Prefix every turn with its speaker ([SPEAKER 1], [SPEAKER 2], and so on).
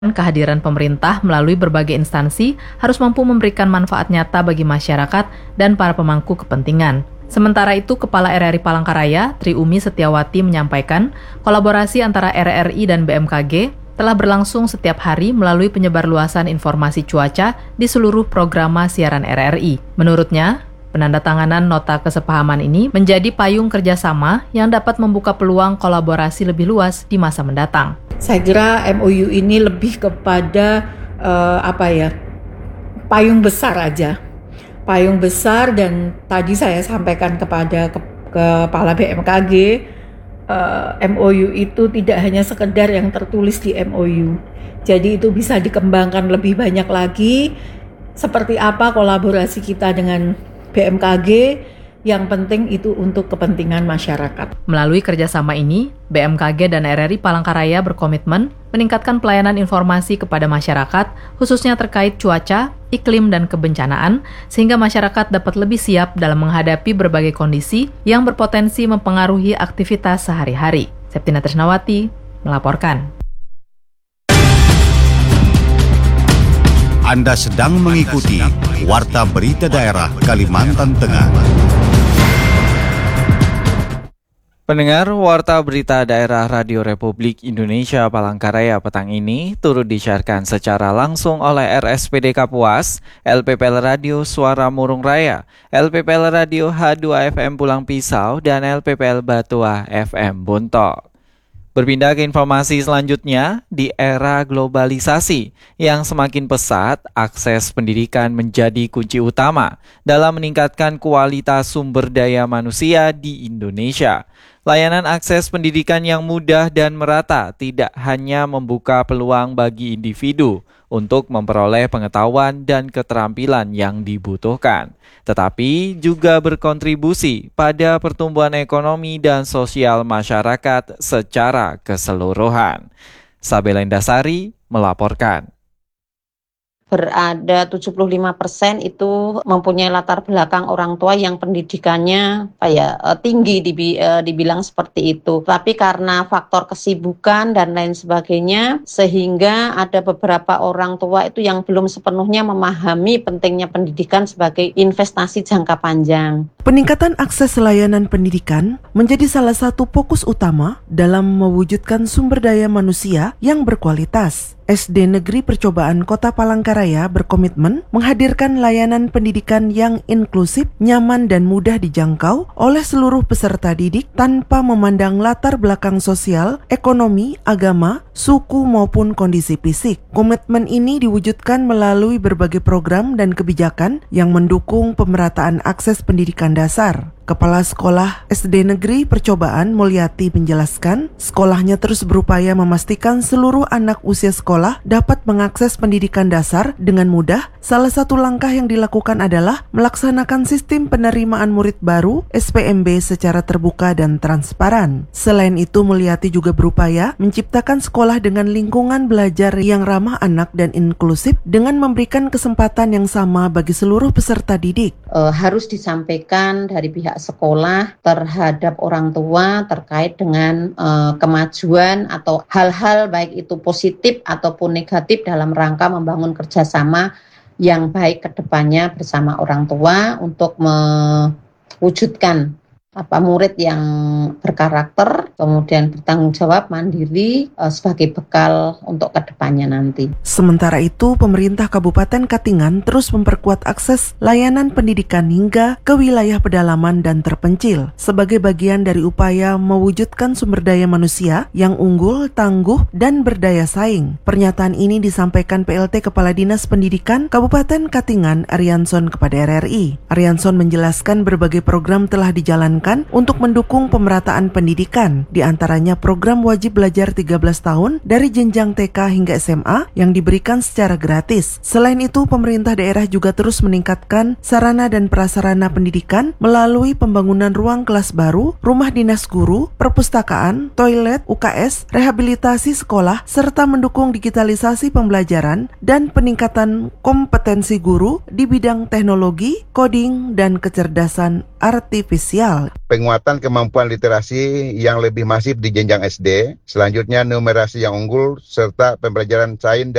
[SPEAKER 1] Kehadiran pemerintah melalui berbagai instansi harus mampu memberikan manfaat nyata bagi masyarakat dan para pemangku kepentingan. Sementara itu, Kepala RRI Palangkaraya, Tri Umi Setiawati menyampaikan, kolaborasi antara RRI dan BMKG telah berlangsung setiap hari melalui penyebarluasan informasi cuaca di seluruh programa siaran RRI. Menurutnya, penandatanganan nota kesepahaman ini menjadi payung kerjasama yang dapat membuka peluang kolaborasi lebih luas di masa mendatang.
[SPEAKER 2] Saya kira MOU ini lebih kepada payung besar aja. Payung besar, dan tadi saya sampaikan kepada Kepala BMKG, MOU itu tidak hanya sekedar yang tertulis di MOU. Jadi itu bisa dikembangkan lebih banyak lagi. Seperti apa kolaborasi kita dengan BMKG, yang penting itu untuk kepentingan masyarakat.
[SPEAKER 1] Melalui kerjasama ini, BMKG dan RRI Palangkaraya berkomitmen meningkatkan pelayanan informasi kepada masyarakat, khususnya terkait cuaca, iklim, dan kebencanaan, sehingga masyarakat dapat lebih siap dalam menghadapi berbagai kondisi yang berpotensi mempengaruhi aktivitas sehari-hari. Septina Trisnawati melaporkan.
[SPEAKER 3] Anda sedang mengikuti Warta Berita Daerah Kalimantan Tengah.
[SPEAKER 4] Pendengar, Warta Berita Daerah Radio Republik Indonesia Palangkaraya petang ini turut disiarkan secara langsung oleh RSPD Kapuas, LPPL Radio Suara Murung Raya, LPPL Radio H2FM Pulang Pisau, dan LPPL Batua FM Buntok. Berpindah ke informasi selanjutnya, di era globalisasi yang semakin pesat, akses pendidikan menjadi kunci utama dalam meningkatkan kualitas sumber daya manusia di Indonesia. Layanan akses pendidikan yang mudah dan merata tidak hanya membuka peluang bagi individu untuk memperoleh pengetahuan dan keterampilan yang dibutuhkan, tetapi juga berkontribusi pada pertumbuhan ekonomi dan sosial masyarakat secara keseluruhan. Sabela Indasari melaporkan.
[SPEAKER 5] Berada 75% itu mempunyai latar belakang orang tua yang pendidikannya tinggi, dibilang seperti itu. Tapi karena faktor kesibukan dan lain sebagainya, sehingga ada beberapa orang tua itu yang belum sepenuhnya memahami pentingnya pendidikan sebagai investasi jangka panjang.
[SPEAKER 6] Peningkatan akses layanan pendidikan menjadi salah satu fokus utama dalam mewujudkan sumber daya manusia yang berkualitas. SD Negeri Percobaan Kota Palangkaraya berkomitmen menghadirkan layanan pendidikan yang inklusif, nyaman, dan mudah dijangkau oleh seluruh peserta didik tanpa memandang latar belakang sosial, ekonomi, agama, suku, maupun kondisi fisik. Komitmen ini diwujudkan melalui berbagai program dan kebijakan yang mendukung pemerataan akses pendidikan dasar. Kepala Sekolah SD Negeri Percobaan Mulyati menjelaskan, sekolahnya terus berupaya memastikan seluruh anak usia sekolah dapat mengakses pendidikan dasar dengan mudah. Salah satu langkah yang dilakukan adalah melaksanakan sistem penerimaan murid baru SPMB secara terbuka dan transparan. Selain itu, Mulyati juga berupaya menciptakan sekolah dengan lingkungan belajar yang ramah anak dan inklusif dengan memberikan kesempatan yang sama bagi seluruh peserta didik.
[SPEAKER 5] Harus disampaikan dari pihak sekolah terhadap orang tua terkait dengan kemajuan atau hal-hal baik itu positif ataupun negatif dalam rangka membangun kerjasama yang baik ke depannya bersama orang tua untuk mewujudkan murid yang berkarakter, kemudian bertanggung jawab, mandiri sebagai bekal untuk kedepannya nanti.
[SPEAKER 6] Sementara itu, pemerintah Kabupaten Katingan terus memperkuat akses layanan pendidikan hingga ke wilayah pedalaman dan terpencil sebagai bagian dari upaya mewujudkan sumber daya manusia yang unggul, tangguh, dan berdaya saing. Pernyataan ini disampaikan PLT Kepala Dinas Pendidikan Kabupaten Katingan, Arianson, kepada RRI. Arianson menjelaskan berbagai program telah dijalankan untuk mendukung pemerataan pendidikan, di antaranya program wajib belajar 13 tahun dari jenjang TK hingga SMA yang diberikan secara gratis. Selain itu, pemerintah daerah juga terus meningkatkan sarana dan prasarana pendidikan melalui pembangunan ruang kelas baru, rumah dinas guru, perpustakaan, toilet, UKS, rehabilitasi sekolah, serta mendukung digitalisasi pembelajaran dan peningkatan kompetensi guru di bidang teknologi, coding, dan kecerdasan artifisial.
[SPEAKER 7] Penguatan kemampuan literasi yang lebih masif di jenjang SD, selanjutnya numerasi yang unggul, serta pembelajaran sains